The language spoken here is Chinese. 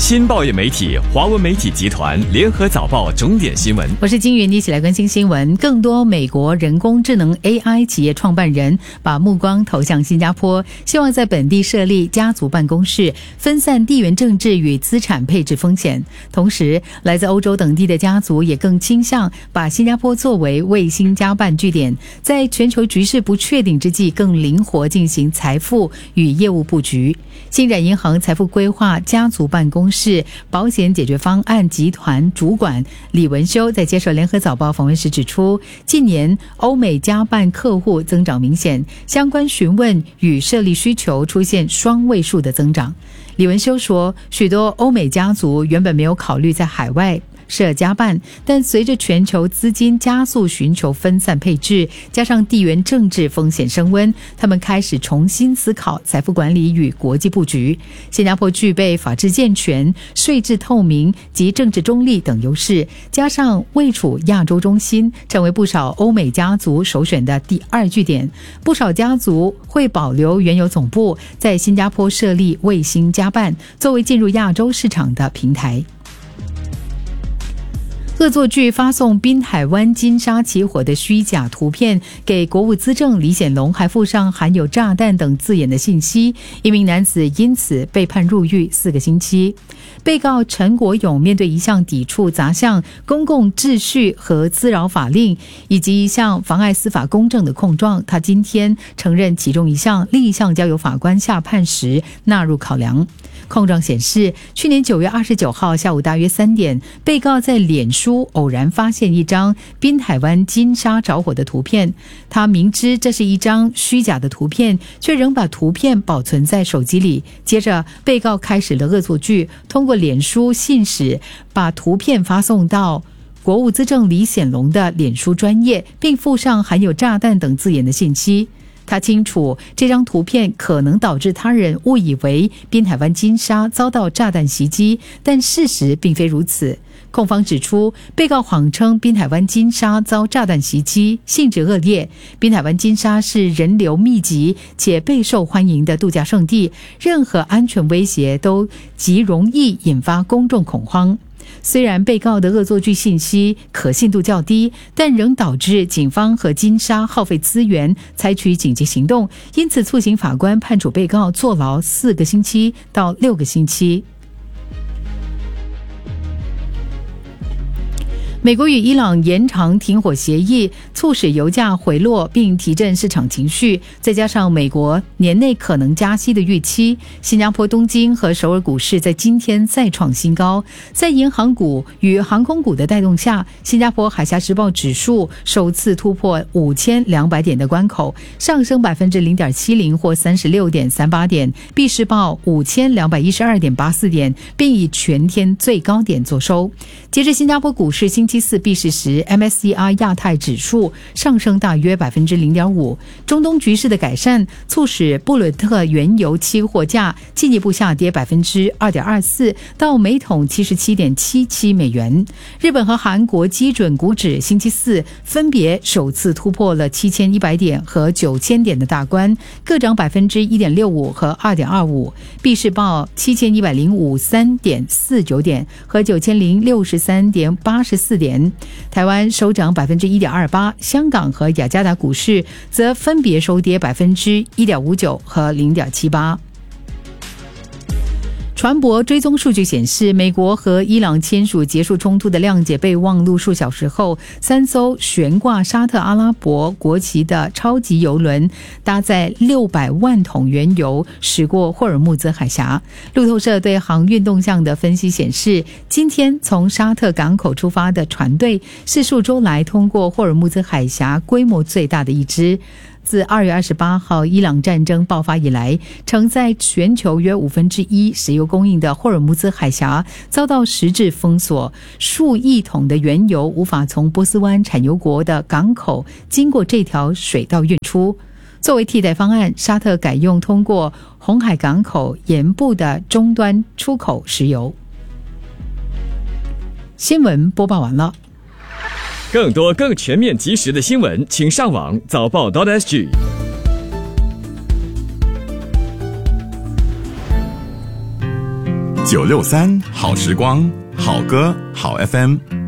新报业媒体华文媒体集团联合早报重点新闻。 我是金云，一起来更新新闻。更多美国人工智能 AI 企业创办人把目光投向新加坡，希望在本地设立家族办公室，分散地缘政治与资产配置风险。同时，来自欧洲等地的家族也更倾向把新加坡作为卫星家办据点，在全球局势不确定之际，更灵活进行财富与业务布局。星展银行财富规划家族办公室保险解决方案集团主管李文修在接受联合早报访问时指出，近年欧美家办客户增长明显，相关询问与设立需求出现双位数的增长。李文修说，许多欧美家族原本没有考虑在海外设家办，但随着全球资金加速寻求分散配置，加上地缘政治风险升温，他们开始重新思考财富管理与国际布局。新加坡具备法治健全、税制透明及政治中立等优势，加上位处亚洲中心，成为不少欧美家族首选的第二据点。不少家族会保留原有总部，在新加坡设立卫星家办，作为进入亚洲市场的平台。恶作剧发送滨海湾金沙起火的虚假图片给国务资政李显龙，还附上含有炸弹等字眼的信息，一名男子因此被判入狱4个星期。被告陈国勇面对一项抵触杂项公共秩序和滋扰法令，以及一项妨碍司法公正的控状，他今天承认其中一项，另一项交由法官下判时纳入考量。控状显示，去年9月29号下午大约3点，被告在脸书偶然发现一张滨海湾金沙着火的图片，他明知这是一张虚假的图片，却仍把图片保存在手机里。接着，被告开始了恶作剧，通过脸书信使把图片发送到国务资政李显龙的脸书专页，并附上含有炸弹等字眼的信息。他清楚这张图片可能导致他人误以为滨海湾金沙遭到炸弹袭击，但事实并非如此。控方指出，被告谎称滨海湾金沙遭炸弹袭击，性质恶劣。滨海湾金沙是人流密集且备受欢迎的度假胜地，任何安全威胁都极容易引发公众恐慌。虽然被告的恶作剧信息可信度较低，但仍导致警方和金沙耗费资源采取紧急行动，因此促请法官判处被告坐牢4个星期到6个星期。美国与伊朗延长停火协议，促使油价回落并提振市场情绪，再加上美国年内可能加息的预期，新加坡东京和首尔股市在今天再创新高。在银行股与航空股的带动下，新加坡海峡时报指数首次突破5200点的关口，上升 0.70% 或 36.38 点，毕时报5212.84点，并以全天最高点作收。截至新加坡股市星期4闭市时， MSCI 亚太指数上升大约 0.5%。 中东局势的改善促使布伦特原油期货价进一步下跌 2.24% 到每桶 77.77 美元。日本和韩国基准股指星期4分别首次突破了7100点和9000点的大关，各涨 1.65% 和 2.25%， 毕市报7153.49 点和9063.84点。台湾收涨 1.28%， 香港和雅加达股市则分别收跌 1.59% 和 0.78%。船舶追踪数据显示，美国和伊朗签署结束冲突的谅解备忘录数小时后，3艘悬挂沙特阿拉伯国旗的超级油轮搭载600万桶原油驶过霍尔木兹海峡。路透社对航运动向的分析显示，今天从沙特港口出发的船队是数周来通过霍尔木兹海峡规模最大的一支。自2月28号伊朗战争爆发以来，承载全球约1/5石油供应的霍尔木兹海峡遭到实质封锁，数亿桶的原油无法从波斯湾产油国的港口经过这条水道运出。作为替代方案，沙特改用通过红海港口沿部的终端出口石油。新闻播报完了。 更多更全面及时的新闻，请上网早报.sg。 963好时光，好歌好 FM。